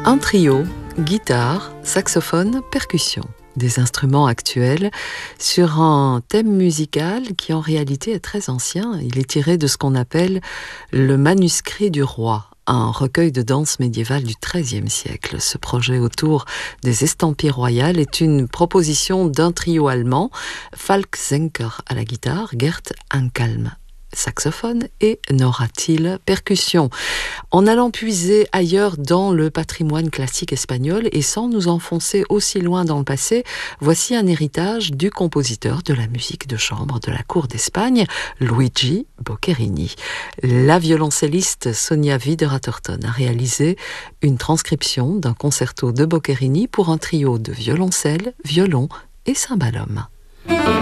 Un trio, guitare, saxophone, percussion. Des instruments actuels sur un thème musical qui en réalité est très ancien. Il est tiré de ce qu'on appelle le manuscrit du roi, un recueil de danse médiévale du XIIIe siècle. Ce projet autour des estampilles royales est une proposition d'un trio allemand, Falk Zenker à la guitare, Gert Ankalm saxophone et Nora Thiel percussion. En allant puiser ailleurs dans le patrimoine classique espagnol et sans nous enfoncer aussi loin dans le passé, voici un héritage du compositeur de la musique de chambre de la cour d'Espagne, Luigi Boccherini. La violoncelliste Sonia Wider-Atherton a réalisé une transcription d'un concerto de Boccherini pour un trio de violoncelle, violon et cymbalum.